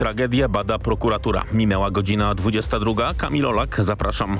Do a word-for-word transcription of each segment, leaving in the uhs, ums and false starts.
Tragedię bada prokuratura. Minęła godzina dwudziesta druga. Kamil Olak, zapraszam.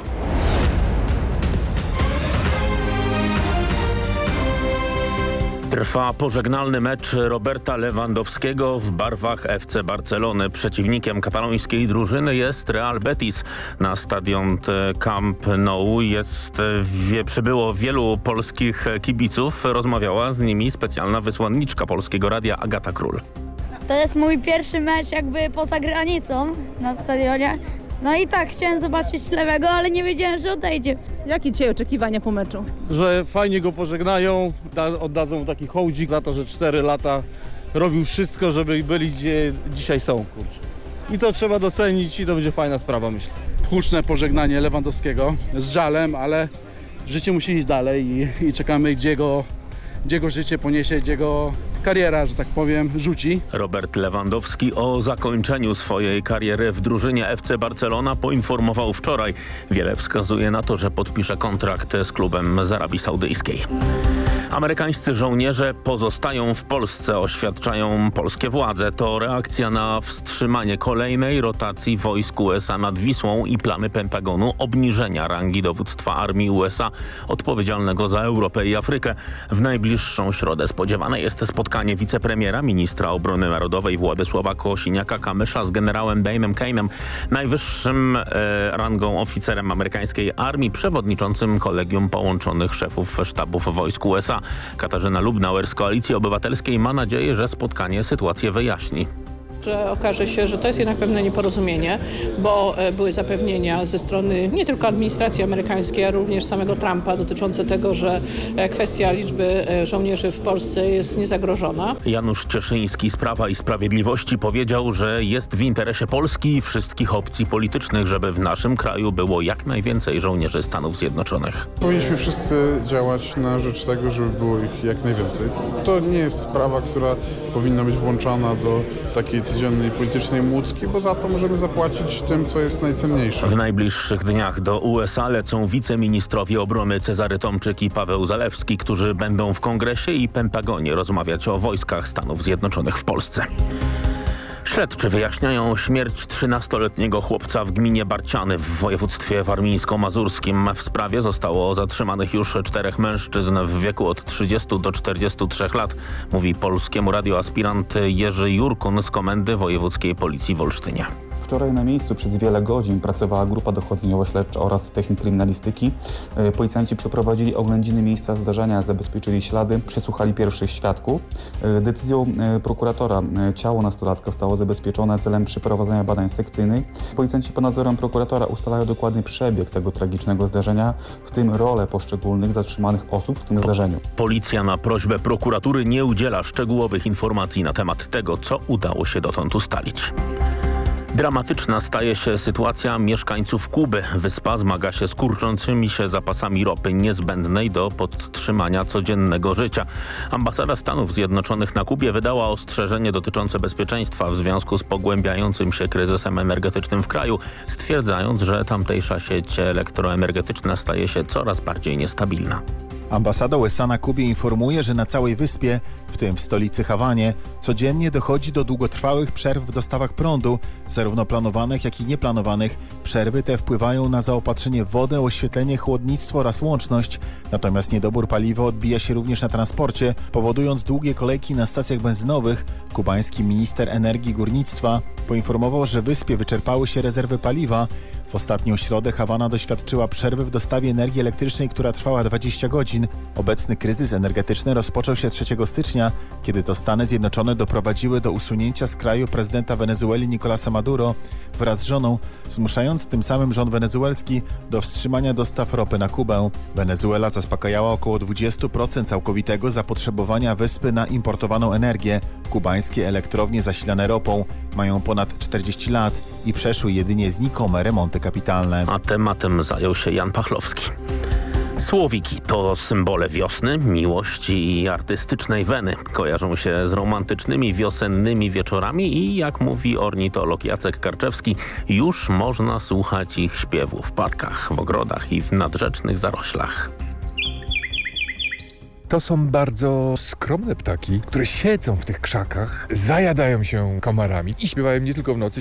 Trwa pożegnalny mecz Roberta Lewandowskiego w barwach F C Barcelony. Przeciwnikiem katalońskiej drużyny jest Real Betis. Na stadion Camp Nou jest, wie, przybyło wielu polskich kibiców. Rozmawiała z nimi specjalna wysłanniczka Polskiego Radia Agata Król. To jest mój pierwszy mecz jakby poza granicą na stadionie. No i tak, chciałem zobaczyć Lewego, ale nie wiedziałem, że odejdzie. Jakie dzisiaj oczekiwania po meczu? Że fajnie go pożegnają, da, oddadzą mu taki hołdzik za to, że cztery lata robił wszystko, żeby byli gdzie dzisiaj są. Kurczę. I to trzeba docenić i to będzie fajna sprawa, myślę. Huczne pożegnanie Lewandowskiego z żalem, ale życie musi iść dalej i, i czekamy, gdzie go, gdzie go życie poniesie, gdzie go kariera, że tak powiem, rzuci. Robert Lewandowski o zakończeniu swojej kariery w drużynie F C Barcelona poinformował wczoraj. Wiele wskazuje na to, że podpisze kontrakt z klubem z Arabii Saudyjskiej. Amerykańscy żołnierze pozostają w Polsce, oświadczają polskie władze. To reakcja na wstrzymanie kolejnej rotacji wojsk U S A nad Wisłą i plany Pentagonu obniżenia rangi dowództwa armii U S A odpowiedzialnego za Europę i Afrykę. W najbliższą środę spodziewane jest spotkanie wicepremiera, ministra obrony narodowej Władysława Kosiniaka-Kamysza z generałem Dame'em Kane'em, najwyższym e, rangą oficerem amerykańskiej armii, przewodniczącym Kolegium Połączonych Szefów Sztabów Wojsk U S A. Katarzyna Lubnauer z Koalicji Obywatelskiej ma nadzieję, że spotkanie sytuację wyjaśni. Że okaże się, że to jest jednak pewne nieporozumienie, bo były zapewnienia ze strony nie tylko administracji amerykańskiej, ale również samego Trumpa dotyczące tego, że kwestia liczby żołnierzy w Polsce jest niezagrożona. Janusz Cieszyński z Prawa i Sprawiedliwości powiedział, że jest w interesie Polski i wszystkich opcji politycznych, żeby w naszym kraju było jak najwięcej żołnierzy Stanów Zjednoczonych. Powinniśmy wszyscy działać na rzecz tego, żeby było ich jak najwięcej. To nie jest sprawa, która powinna być włączana do takiej codziennej politycznej młódzki, bo za to możemy zapłacić tym, co jest najcenniejsze. W najbliższych dniach do U S A lecą wiceministrowie obrony Cezary Tomczyk i Paweł Zalewski, którzy będą w Kongresie i Pentagonie rozmawiać o wojskach Stanów Zjednoczonych w Polsce. Śledczy wyjaśniają śmierć trzynastoletniego chłopca w gminie Barciany w województwie warmińsko-mazurskim. W sprawie zostało zatrzymanych już czterech mężczyzn w wieku od trzydziestu do czterdziestu trzech lat, mówi Polskiemu Radiu aspirant Jerzy Jurkun z Komendy Wojewódzkiej Policji w Olsztynie. Wczoraj na miejscu przez wiele godzin pracowała grupa dochodzeniowo-śledcza oraz technik kryminalistyki. Policjanci przeprowadzili oględziny miejsca zdarzenia, zabezpieczyli ślady, przesłuchali pierwszych świadków. Decyzją prokuratora ciało nastolatka zostało zabezpieczone celem przeprowadzenia badań sekcyjnych. Policjanci pod nadzorem prokuratora ustalają dokładny przebieg tego tragicznego zdarzenia, w tym rolę poszczególnych zatrzymanych osób w tym zdarzeniu. Policja na prośbę prokuratury nie udziela szczegółowych informacji na temat tego, co udało się dotąd ustalić. Dramatyczna staje się sytuacja mieszkańców Kuby. Wyspa zmaga się z kurczącymi się zapasami ropy niezbędnej do podtrzymania codziennego życia. Ambasada Stanów Zjednoczonych na Kubie wydała ostrzeżenie dotyczące bezpieczeństwa w związku z pogłębiającym się kryzysem energetycznym w kraju, stwierdzając, że tamtejsza sieć elektroenergetyczna staje się coraz bardziej niestabilna. Ambasada U S A na Kubie informuje, że na całej wyspie, w tym w stolicy Hawanie, codziennie dochodzi do długotrwałych przerw w dostawach prądu, zarówno planowanych, jak i nieplanowanych. Przerwy te wpływają na zaopatrzenie w wodę, oświetlenie, chłodnictwo oraz łączność. Natomiast niedobór paliwa odbija się również na transporcie, powodując długie kolejki na stacjach benzynowych. Kubański minister energii i górnictwa poinformował, że w wyspie wyczerpały się rezerwy paliwa. W ostatnią środę Hawana doświadczyła przerwy w dostawie energii elektrycznej, która trwała dwadzieścia godzin. Obecny kryzys energetyczny rozpoczął się trzeciego stycznia, kiedy to Stany Zjednoczone doprowadziły do usunięcia z kraju prezydenta Wenezueli Nicolasa Maduro wraz z żoną, zmuszając tym samym rząd wenezuelski do wstrzymania dostaw ropy na Kubę. Wenezuela zaspokajała około dwadzieścia procent całkowitego zapotrzebowania wyspy na importowaną energię. Kubańskie elektrownie zasilane ropą mają ponad czterdzieści lat i przeszły jedynie znikome remonty kapitalne. A tematem zajął się Jan Pachlowski. Słowiki to symbole wiosny, miłości i artystycznej weny. Kojarzą się z romantycznymi wiosennymi wieczorami i, jak mówi ornitolog Jacek Karczewski, już można słuchać ich śpiewu w parkach, w ogrodach i w nadrzecznych zaroślach. To są bardzo skromne ptaki, które siedzą w tych krzakach, zajadają się komarami i śpiewają nie tylko w nocy,